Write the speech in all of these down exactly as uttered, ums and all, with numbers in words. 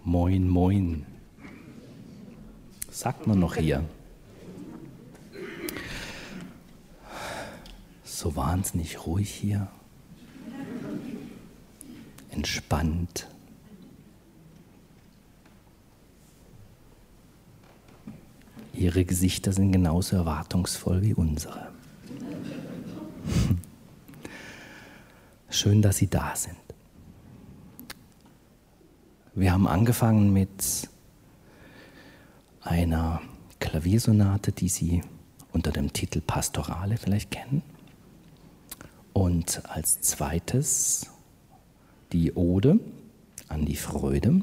Moin, moin. Sagt man noch hier. So wahnsinnig ruhig hier. Entspannt. Ihre Gesichter sind genauso erwartungsvoll wie unsere. Schön, dass Sie da sind. Wir haben angefangen mit einer Klaviersonate, die Sie unter dem Titel Pastorale vielleicht kennen. Und als zweites die Ode an die Freude.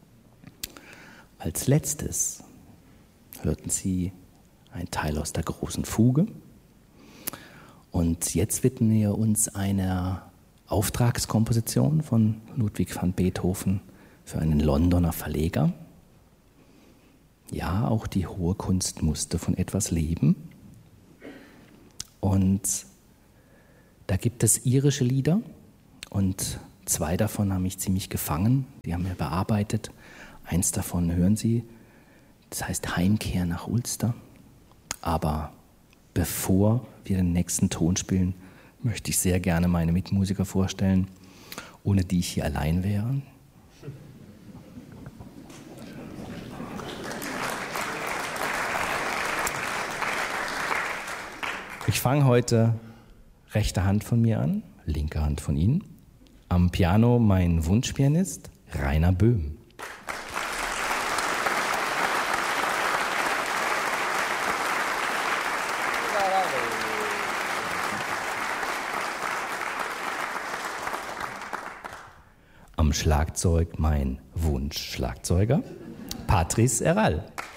Als letztes hörten Sie einen Teil aus der großen Fuge. Und jetzt widmen wir uns einer Auftragskomposition von Ludwig van Beethoven für einen Londoner Verleger. Ja, auch die hohe Kunst musste von etwas leben. Und da gibt es irische Lieder und zwei davon haben mich ziemlich gefangen. Die haben wir bearbeitet. Eins davon hören Sie, das heißt Heimkehr nach Ulster. Aber bevor wir den nächsten Ton spielen, möchte ich sehr gerne meine Mitmusiker vorstellen, ohne die ich hier allein wäre. Ich fange heute rechte Hand von mir an, linke Hand von Ihnen. Am Piano mein Wunschpianist Rainer Böhm. Am Schlagzeug mein Wunschschlagzeuger Patrice Erral.